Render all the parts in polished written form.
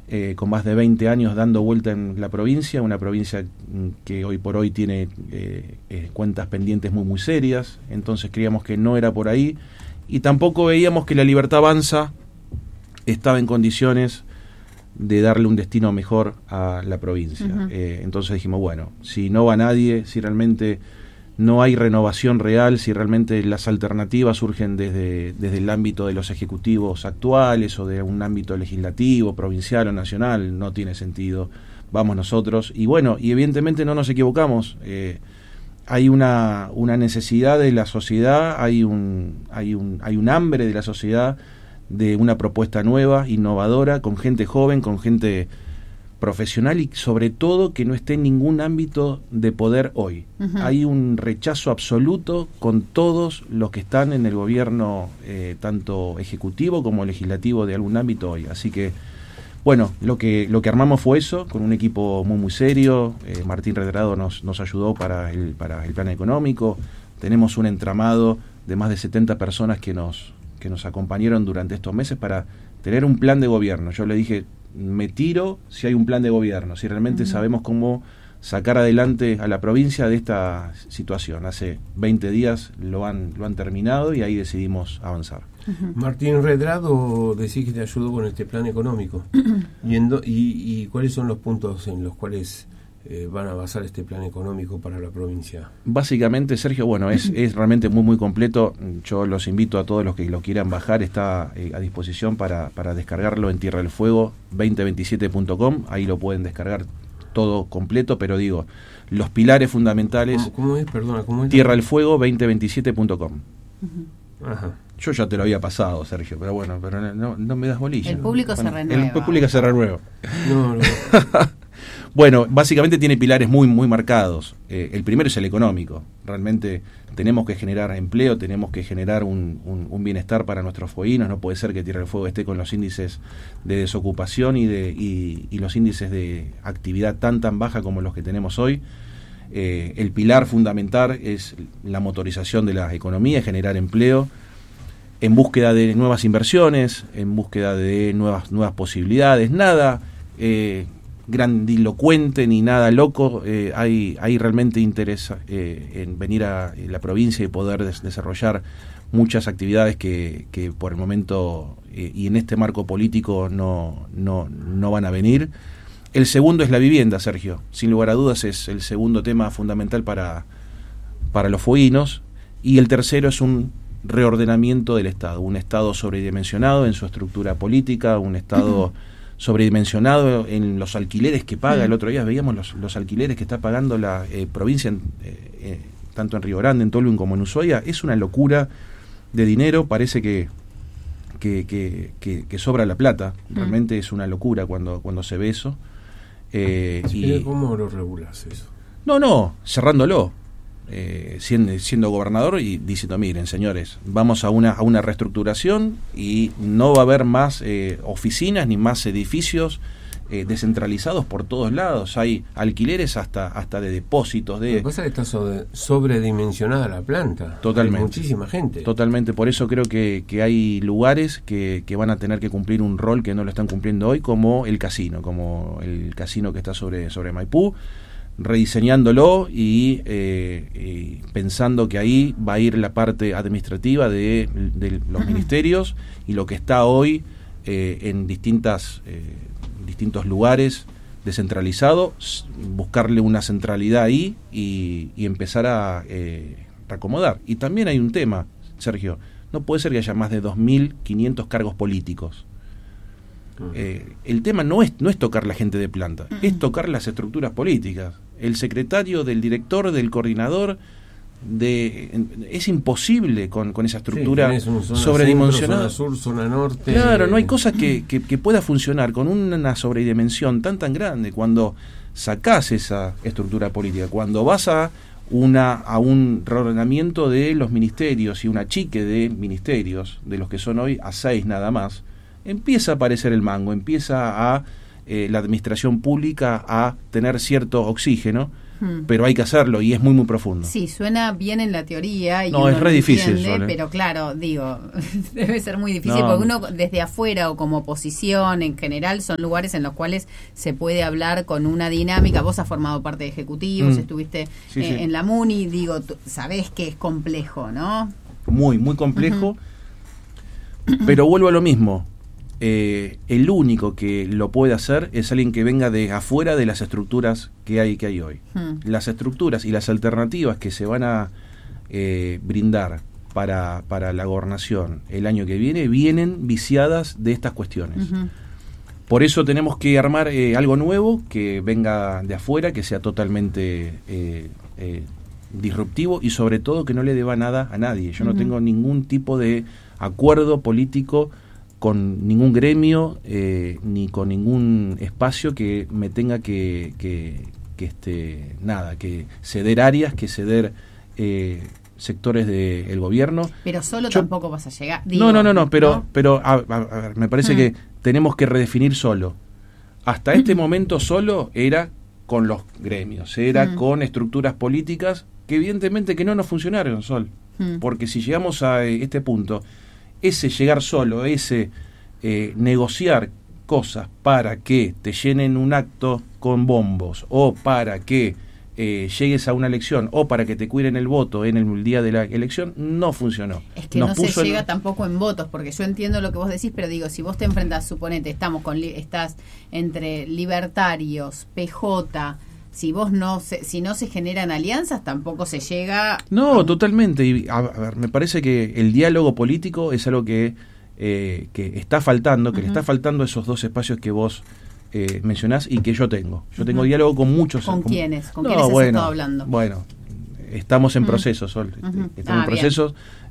con más de 20 años dando vuelta en la provincia, una provincia que hoy por hoy tiene cuentas pendientes muy serias. Entonces creíamos que no era por ahí, y tampoco veíamos que la Libertad Avanza estaba en condiciones de darle un destino mejor a la provincia. Uh-huh. Entonces dijimos, bueno, si no va nadie, si realmente no hay renovación real, si realmente las alternativas surgen desde el ámbito de los ejecutivos actuales o de un ámbito legislativo, provincial o nacional, no tiene sentido, vamos nosotros. Y bueno, y evidentemente no nos equivocamos, hay una necesidad de la sociedad, hay un hambre de la sociedad de una propuesta nueva, innovadora, con gente joven, con gente profesional y sobre todo que no esté en ningún ámbito de poder hoy. Uh-huh. Hay un rechazo absoluto con todos los que están en el gobierno, tanto ejecutivo como legislativo de algún ámbito hoy. Así que, bueno, lo que armamos fue eso, con un equipo muy serio. Martín Redrado nos ayudó para el plan económico. Tenemos un entramado de más de 70 personas que nos acompañaron durante estos meses para tener un plan de gobierno. Yo le dije, me tiro si hay un plan de gobierno, si realmente uh-huh. sabemos cómo sacar adelante a la provincia de esta situación. Hace 20 días lo han terminado y ahí decidimos avanzar. Uh-huh. Martín Redrado, decís que te ayudó con este plan económico. ¿Y cuáles son los puntos en los cuales van a basar este plan económico para la provincia? Básicamente, Sergio, bueno, es realmente muy completo. Yo los invito a todos los que lo quieran bajar, está a disposición para descargarlo en tierradelfuego2027.com. Ahí lo pueden descargar todo completo, pero digo, los pilares fundamentales. ¿Cómo es? Perdona, ¿cómo es? tierradelfuego2027.com. Uh-huh. Ajá. Yo ya te lo había pasado, Sergio, pero bueno, pero no me das bolilla. El público se renueva. El público se renueva. No. Bueno, básicamente tiene pilares muy marcados. El primero es el económico. Realmente tenemos que generar empleo, tenemos que generar un bienestar para nuestros fueguinos. No puede ser que Tierra del Fuego esté con los índices de desocupación y los índices de actividad tan baja como los que tenemos hoy. El pilar fundamental es la motorización de la economía, generar empleo, en búsqueda de nuevas inversiones, en búsqueda de nuevas posibilidades. Nada grandilocuente ni nada loco, hay realmente interés en venir a la provincia y poder desarrollar muchas actividades que por el momento y en este marco político no van a venir. El segundo es la vivienda, Sergio, sin lugar a dudas es el segundo tema fundamental para los fueguinos, y el tercero es un reordenamiento del Estado, un Estado sobredimensionado en su estructura política, un Estado sobredimensionado en los alquileres que paga. El otro día veíamos los alquileres que está pagando la provincia, tanto en Río Grande, en Tolwyn como en Ushuaia. Es una locura de dinero, parece que sobra la plata. Realmente es una locura cuando se ve eso. ¿Cómo lo regulas eso? No, cerrándolo. Siendo gobernador y diciendo, miren señores, vamos a una reestructuración y no va a haber más oficinas ni más edificios descentralizados por todos lados. Hay alquileres hasta de depósitos de... Lo que pasa es que está sobredimensionada la planta. Totalmente. Hay muchísima gente. Totalmente, por eso creo que hay lugares que van a tener que cumplir un rol que no lo están cumpliendo hoy, como el casino que está sobre Maipú, rediseñándolo y pensando que ahí va a ir la parte administrativa de los ministerios, y lo que está hoy en distintos lugares descentralizado, buscarle una centralidad ahí y empezar a acomodar. Y también hay un tema, Sergio, no puede ser que haya más de 2.500 cargos políticos. El tema no es tocar la gente de planta, es tocar las estructuras políticas. El secretario, del director, del coordinador, es imposible con esa estructura sobredimensionada. Zona sur, zona norte. Claro, no hay cosa que pueda funcionar con una sobredimensión tan grande. Cuando sacás esa estructura política, cuando vas a un reordenamiento de los ministerios y un achique de ministerios, de los que son hoy a 6 nada más, empieza a aparecer el mango, empieza a la administración pública a tener cierto oxígeno, pero hay que hacerlo y es muy, muy profundo. Sí, suena bien en la teoría. Y no, es re difícil. Pero claro, digo, debe ser muy difícil porque uno desde afuera o como oposición en general son lugares en los cuales se puede hablar con una dinámica. Vos has formado parte de ejecutivos, estuviste en la MUNI, digo, sabés que es complejo, ¿no? Muy, muy complejo, pero vuelvo a lo mismo. El único que lo puede hacer es alguien que venga de afuera de las estructuras que hay hoy. Las estructuras y las alternativas que se van a brindar para la gobernación el año que vienen viciadas de estas cuestiones. Por eso tenemos que armar algo nuevo que venga de afuera, que sea totalmente disruptivo y sobre todo que no le deba nada a nadie. Yo no tengo ningún tipo de acuerdo político con ningún gremio ni con ningún espacio que me tenga que ceder áreas, que ceder sectores del gobierno. Pero solo tampoco vas a llegar. No, pero a ver, me parece que tenemos que redefinir solo. Hasta este momento solo era con los gremios, era con estructuras políticas que evidentemente que no nos funcionaron, Sol. Porque si llegamos a este punto, ese llegar solo, ese negociar cosas para que te llenen un acto con bombos o para que llegues a una elección o para que te cuiden el voto en el día de la elección, no funcionó. Es que no se llega tampoco en votos, porque yo entiendo lo que vos decís, pero digo, si vos te enfrentás, suponete, estás entre libertarios, PJ, si no se generan alianzas, tampoco se llega... No, totalmente. Y, a ver, me parece que el diálogo político es algo que está faltando, que le está faltando a esos dos espacios que vos mencionás y que yo tengo. Yo tengo diálogo con muchos... ¿Con quiénes? ¿Con quiénes has estado hablando? Bueno, estamos en proceso, Sol. Estamos en procesos.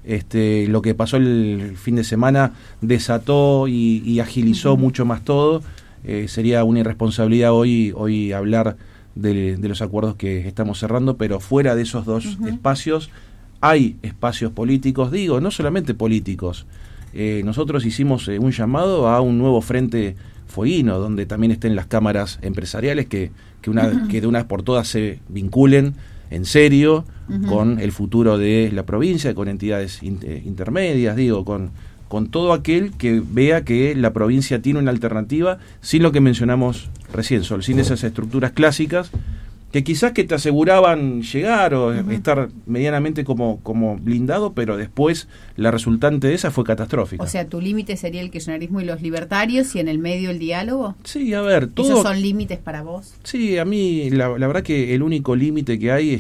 Lo que pasó el fin de semana desató y agilizó mucho más todo. Sería una irresponsabilidad hoy hablar de los acuerdos que estamos cerrando, pero fuera de esos dos espacios hay espacios políticos, digo, no solamente políticos. Nosotros hicimos un llamado a un nuevo frente fueguino, donde también estén las cámaras empresariales que de una vez por todas se vinculen en serio con el futuro de la provincia, con entidades intermedias, digo, con todo aquel que vea que la provincia tiene una alternativa sin lo que mencionamos recién, Sol, sin esas estructuras clásicas que quizás que te aseguraban llegar o estar medianamente como blindado, pero después la resultante de esa fue catastrófica. O sea, ¿tu límite sería el kirchnerismo y los libertarios y en el medio el diálogo? Sí, a ver, todo... ¿Esos son límites para vos? Sí, a mí la verdad que el único límite que hay es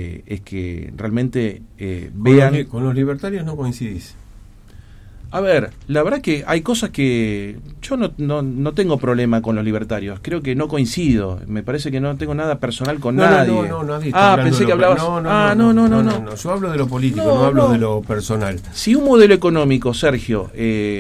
que realmente vean... Con los libertarios no coincidís. A ver, la verdad que hay cosas que yo no tengo problema con los libertarios. Creo que no coincido. Me parece que no tengo nada personal con nadie. Nadie pensé que hablabas... No. Yo hablo de lo político, no hablo de lo personal. Si un modelo económico, Sergio,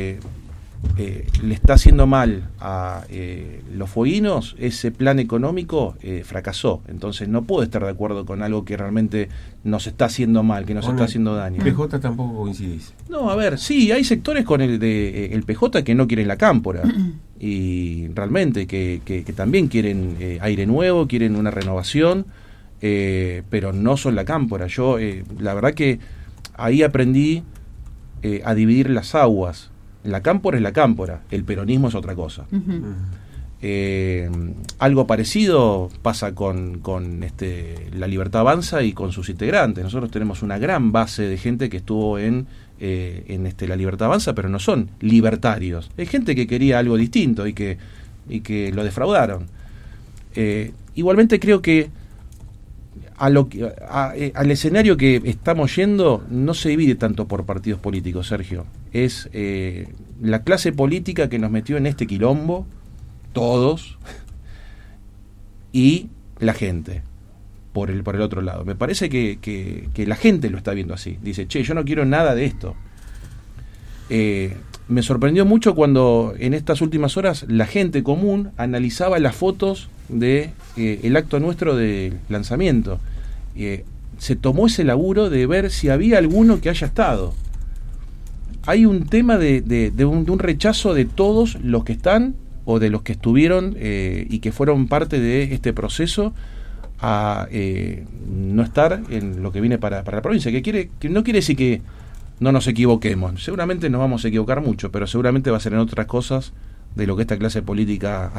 le está haciendo mal a los fueguinos, ese plan económico fracasó. Entonces no puedo estar de acuerdo con algo que realmente nos está haciendo mal, que nos está haciendo daño. PJ tampoco coincidís. No, a ver, sí, hay sectores con el PJ que no quieren la cámpora y realmente que también quieren aire nuevo, quieren una renovación, pero no son la cámpora. Yo, la verdad que ahí aprendí a dividir las aguas. La cámpora es la cámpora, el peronismo es otra cosa. Algo parecido pasa con La Libertad Avanza y con sus integrantes. Nosotros tenemos una gran base de gente que estuvo en La Libertad Avanza, pero no son libertarios. Es gente que quería algo distinto y que lo defraudaron. Igualmente creo que al escenario que estamos yendo no se divide tanto por partidos políticos, Sergio. Es la clase política que nos metió en este quilombo, todos, y la gente por el otro lado. Me parece que la gente lo está viendo así. Dice, che, yo no quiero nada de esto. Me sorprendió mucho cuando en estas últimas horas la gente común analizaba las fotos de el acto nuestro de lanzamiento. Se tomó ese laburo de ver si había alguno que haya estado. Hay un tema de un rechazo de todos los que están o de los que estuvieron y que fueron parte de este proceso a no estar en lo que viene para la provincia, que no quiere decir que no nos equivoquemos. Seguramente nos vamos a equivocar mucho, pero seguramente va a ser en otras cosas de lo que esta clase política